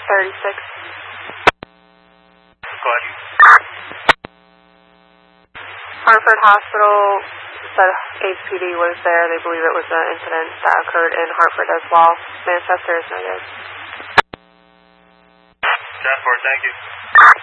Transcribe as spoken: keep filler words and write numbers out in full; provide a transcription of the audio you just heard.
thirty-six. Go ahead. Hartford Hospital said H P D was there. They believe it was an incident that occurred in Hartford as well. Manchester is negative. ten four, thank you.